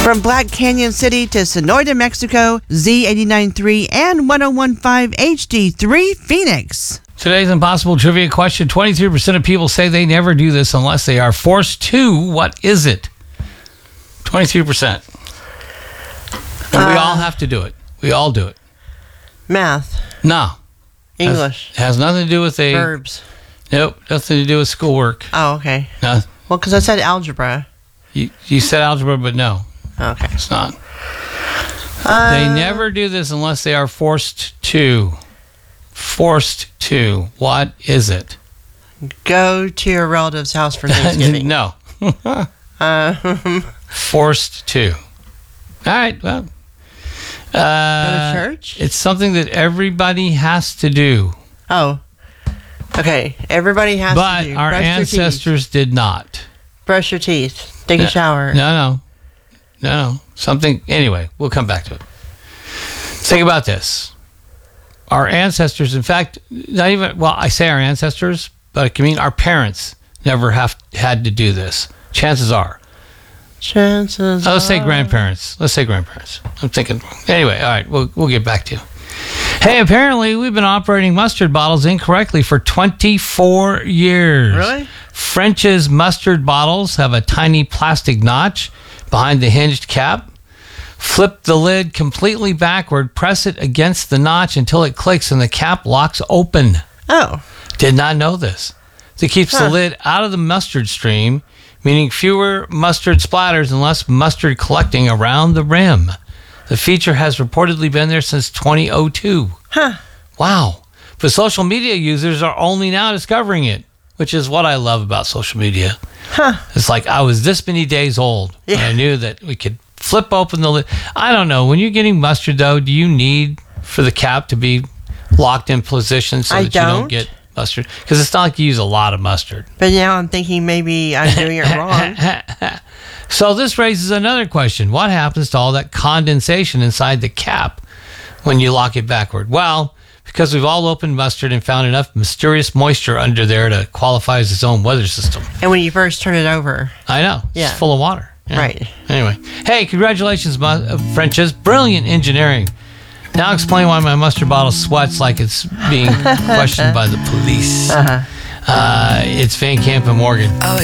From Black Canyon City to Sonoita, Mexico, Z89.3 and 101.5 HD3 Phoenix. Today's impossible trivia question. 23% of people say they never do this unless they are forced to. What is it? 23%. And we all have to do it. We all do it. Math. No. English. Has nothing to do with Verbs. Nope. Nothing to do with schoolwork. Oh, okay. No. Well, because I said algebra. You said algebra, but no. Okay. It's not. They never do this unless they are forced to. Forced to. What is it? Go to your relative's house for Thanksgiving. No. Forced to. All right. Well. Go to church? It's something that everybody has to do. Oh. Okay. Everybody has to do. But our ancestors did not. Brush your teeth. Take a shower. No. Something. Anyway, we'll come back to it. Think about this. Our ancestors, in fact, not even, well, I say our ancestors, but I can mean our parents never had to do this. Chances are. Let's say grandparents. I'm thinking. Anyway, all right, we'll get back to you. Hey, apparently we've been operating mustard bottles incorrectly for 24 years. Really? French's mustard bottles have a tiny plastic notch behind the hinged cap. Flip the lid completely backward, press it against the notch until it clicks and the cap locks open. Oh. Did not know this. It keeps the lid out of the mustard stream, meaning fewer mustard splatters and less mustard collecting around the rim. The feature has reportedly been there since 2002. Wow. But social media users are only now discovering it, which is what I love about social media. It's like I was this many days old when I knew that we could flip open the lid. I don't know. When you're getting mustard, though, do you need for the cap to be locked in position so that you don't get mustard? Because it's not like you use a lot of mustard. But now I'm thinking maybe I'm doing it wrong. So this raises another question. What happens to all that condensation inside the cap when you lock it backward? Well, because we've all opened mustard and found enough mysterious moisture under there to qualify as its own weather system. And when you first turn it over. I know. Yeah. It's full of water. Yeah. Right. Anyway. Hey, congratulations, French's. Brilliant engineering. Now explain why my mustard bottle sweats like it's being questioned by the police. It's Van Camp and Morgan. Oh,